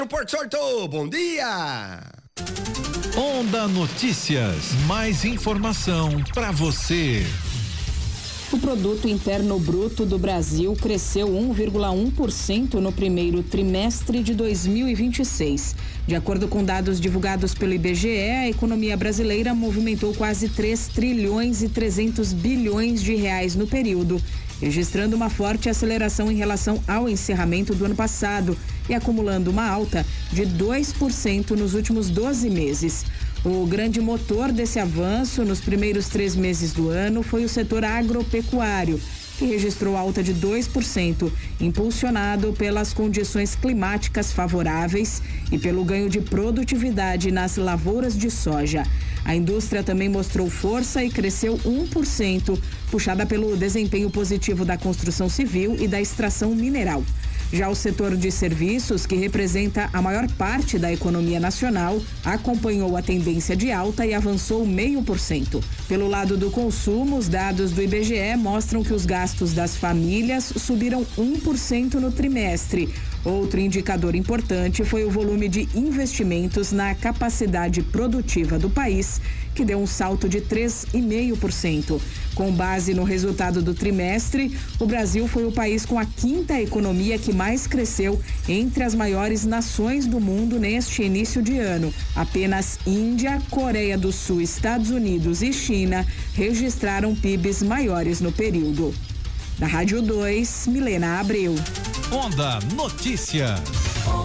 Porto Sorto, bom dia! Onda Notícias, mais informação para você. O Produto Interno Bruto do Brasil cresceu 1,1% no primeiro trimestre de 2026. De acordo com dados divulgados pelo IBGE, a economia brasileira movimentou quase 3 trilhões e 300 bilhões de reais no período, registrando uma forte aceleração em relação ao encerramento do ano passado e acumulando uma alta de 2% nos últimos 12 meses. O grande motor desse avanço nos primeiros 3 meses do ano foi o setor agropecuário, que registrou alta de 2%, impulsionado pelas condições climáticas favoráveis e pelo ganho de produtividade nas lavouras de soja. A indústria também mostrou força e cresceu 1%, puxada pelo desempenho positivo da construção civil e da extração mineral. Já o setor de serviços, que representa a maior parte da economia nacional, acompanhou a tendência de alta e avançou 0,5%. Pelo lado do consumo, os dados do IBGE mostram que os gastos das famílias subiram 1% no trimestre. Outro indicador importante foi o volume de investimentos na capacidade produtiva do país, que deu um salto de 3,5%. Com base no resultado do trimestre, o Brasil foi o país com a 5ª economia que mais cresceu entre as maiores nações do mundo neste início de ano. Apenas Índia, Coreia do Sul, Estados Unidos e China registraram PIBs maiores no período. Da Rádio 2, Milena Abreu. Onda Notícias.